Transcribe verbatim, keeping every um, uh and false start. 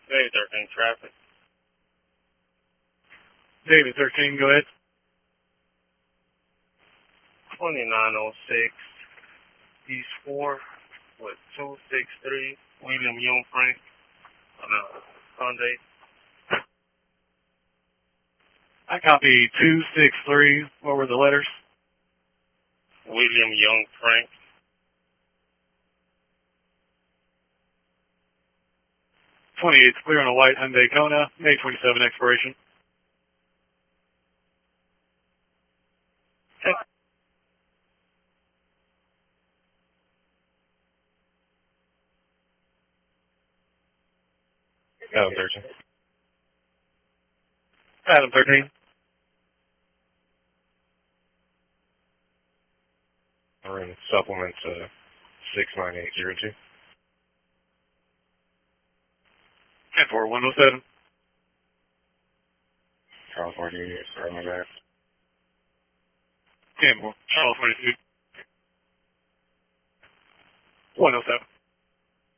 David thirteen traffic. David thirteen, go ahead. twenty-nine oh six East four with two six three William Young Frank on a Sunday. I copy two six three. What were the letters? William Young Frank. twenty-eight clear on a white Hyundai Kona, May twenty-seventh expiration. Adam thirteen. Adam thirteen. We're in supplement uh, six nine eight zero two. ten four one oh seven. Charles forty-eight, sorry my bad. ten four, Charles twenty-two. one oh seven.